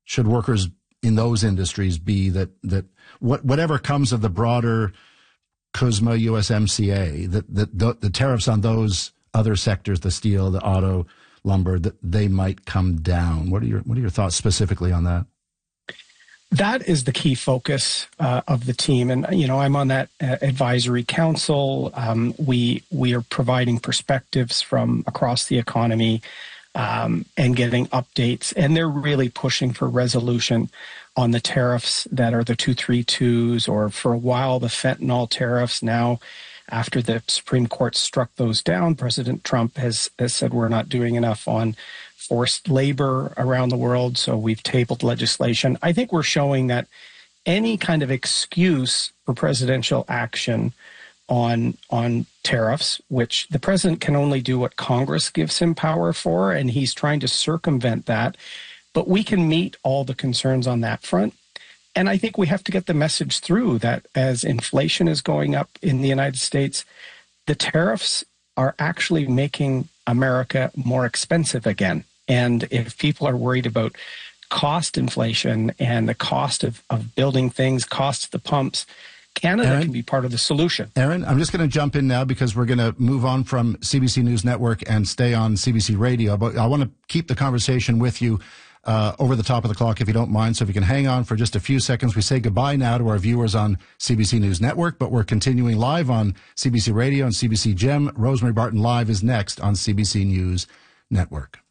should workers in those industries be that whatever comes of the broader CUSMA USMCA, that the tariffs on those other sectors, the steel, the auto, lumber, that they might come down? What are your thoughts specifically on that? That is the key focus of the team. And, I'm on that advisory council. We are providing perspectives from across the economy and getting updates. And they're really pushing for resolution on the tariffs that are the 232s, or for a while, the fentanyl tariffs. Now, after the Supreme Court struck those down, President Trump has said we're not doing enough on forced labor around the world, so we've tabled legislation. I think we're showing that any kind of excuse for presidential action on tariffs, which the president can only do what Congress gives him power for, and he's trying to circumvent that. But we can meet all the concerns on that front. And I think we have to get the message through that as inflation is going up in the United States, the tariffs are actually making America more expensive again. And if people are worried about cost inflation and the cost of building things, cost of the pumps, Canada can be part of the solution. Aaron, I'm just going to jump in now because we're going to move on from CBC News Network and stay on CBC Radio. But I want to keep the conversation with you over the top of the clock, if you don't mind. So if you can hang on for just a few seconds. We say goodbye now to our viewers on CBC News Network, but we're continuing live on CBC Radio and CBC Gem. Rosemary Barton Live is next on CBC News Network.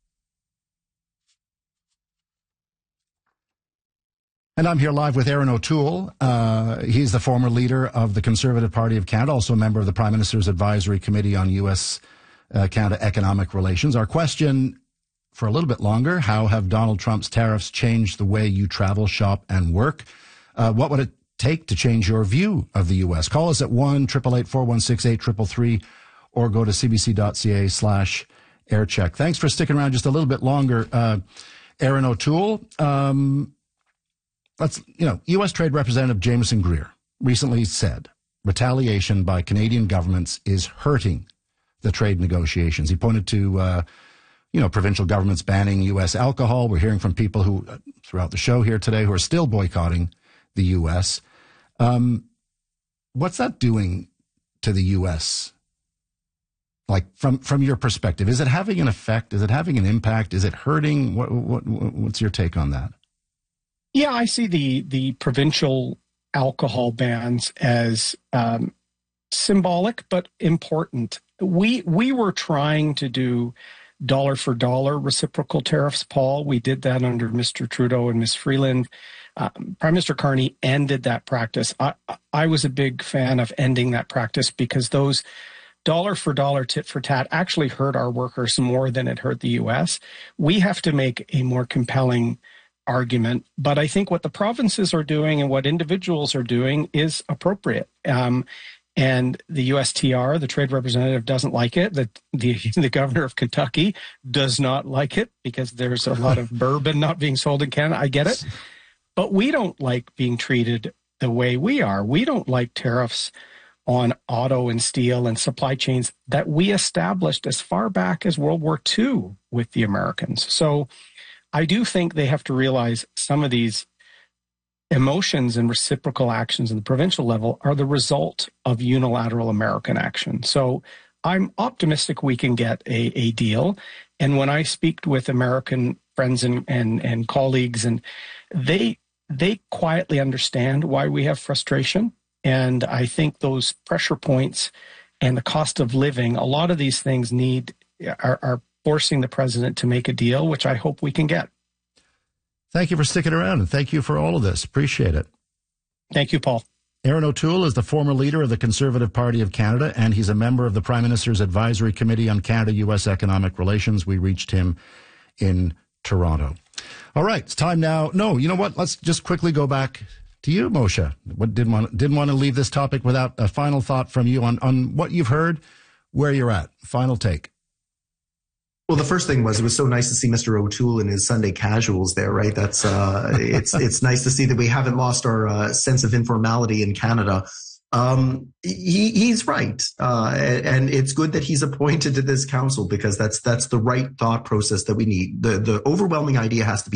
And I'm here live with Erin O'Toole. He's the former leader of the Conservative Party of Canada, also a member of the Prime Minister's Advisory Committee on U.S.-Canada Economic Relations. Our question for a little bit longer: how have Donald Trump's tariffs changed the way you travel, shop, and work? What would it take to change your view of the U.S.? Call us at 1-888-416-8333 or go to cbc.ca/aircheck. Thanks for sticking around just a little bit longer, Erin O'Toole. U.S. Trade Representative Jameson Greer recently said retaliation by Canadian governments is hurting the trade negotiations. He pointed to provincial governments banning U.S. alcohol. We're hearing from people who, throughout the show here today, who are still boycotting the U.S. What's that doing to the U.S.? Like, from your perspective, is it having an effect? Is it having an impact? Is it hurting? What's your take on that? Yeah, I see the provincial alcohol bans as symbolic but important. We were trying to do dollar for dollar reciprocal tariffs, Paul. We did that under Mr. Trudeau and Ms. Freeland. Prime Minister Carney ended that practice. I was a big fan of ending that practice because those dollar for dollar, tit for tat actually hurt our workers more than it hurt the U.S. We have to make a more compelling argument, but I think what the provinces are doing and what individuals are doing is appropriate. And the USTR, the trade representative, doesn't like it. The governor of Kentucky does not like it because there's a lot of bourbon not being sold in Canada. I get it. But we don't like being treated the way we are. We don't like tariffs on auto and steel and supply chains that we established as far back as World War II with the Americans. So I do think they have to realize some of these emotions and reciprocal actions in the provincial level are the result of unilateral American action. So I'm optimistic we can get a deal. And when I speak with American friends and colleagues, and they quietly understand why we have frustration. And I think those pressure points and the cost of living, a lot of these things are forcing the president to make a deal, which I hope we can get. Thank you for sticking around, and thank you for all of this. Appreciate it. Thank you, Paul. Erin O'Toole is the former leader of the Conservative Party of Canada, and he's a member of the Prime Minister's Advisory Committee on Canada-U.S. Economic Relations. We reached him in Toronto. All right, it's time now. No, you know what? Let's just quickly go back to you, Moshe. Didn't want to leave this topic without a final thought from you on what you've heard, where you're at. Final take. Well, the first thing was, it was so nice to see Mr. O'Toole in his Sunday casuals there, right? That's it's nice to see that we haven't lost our sense of informality in Canada. He's right, and it's good that he's appointed to this council because that's the right thought process that we need. The overwhelming idea has to be